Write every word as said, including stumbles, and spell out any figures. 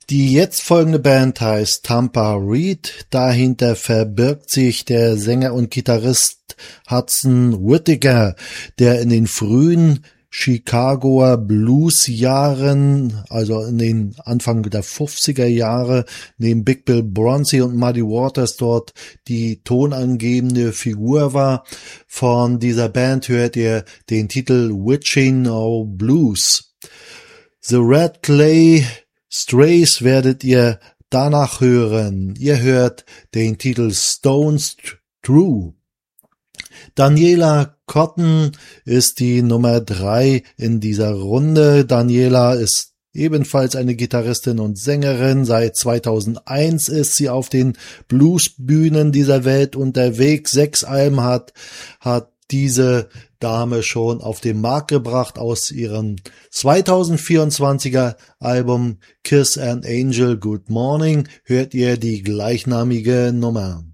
Die jetzt folgende Band heißt Tampa Reed. Dahinter verbirgt sich der Sänger und Gitarrist Hudson Whittaker, der in den frühen Chicagoer Blues-Jahren, also in den Anfang der fünfziger Jahre, neben Big Bill Bronzy und Muddy Waters dort die tonangebende Figur war. Von dieser Band hört ihr den Titel Witching O' Blues. The Red Clay Strays werdet ihr danach hören. Ihr hört den Titel Stones True. Daniela Cotton ist die Nummer drei in dieser Runde. Daniela ist ebenfalls eine Gitarristin und Sängerin. Seit zweitausendeins ist sie auf den Bluesbühnen dieser Welt unterwegs. Sechs Alben hat, hat diese Dame schon auf den Markt gebracht. Aus ihrem zweitausendvierundzwanziger Album Kiss an Angel Good Morning hört ihr die gleichnamige Nummer.